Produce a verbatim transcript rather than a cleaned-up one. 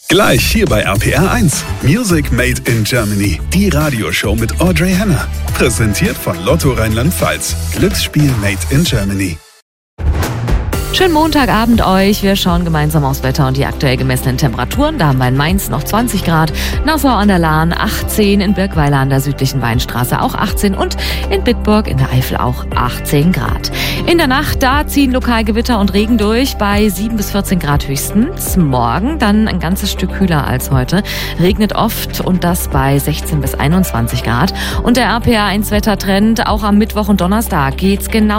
Gleich hier bei R P R eins. Music Made in Germany. Die Radioshow mit Audrey Henner. Präsentiert von Lotto Rheinland-Pfalz. Glücksspiel Made in Germany. Schönen Montagabend euch. Wir schauen gemeinsam aufs Wetter und die aktuell gemessenen Temperaturen. Da haben wir in Mainz noch zwanzig Grad, Nassau an der Lahn achtzehn, in Birkweiler an der südlichen Weinstraße auch achtzehn und in Bitburg in der Eifel auch achtzehn Grad. In der Nacht, da ziehen lokal Gewitter und Regen durch bei sieben bis vierzehn Grad höchstens. Morgen dann ein ganzes Stück kühler als heute. Regnet oft und das bei sechzehn bis einundzwanzig Grad. Und der R P R eins Wettertrend, auch am Mittwoch und Donnerstag geht's genau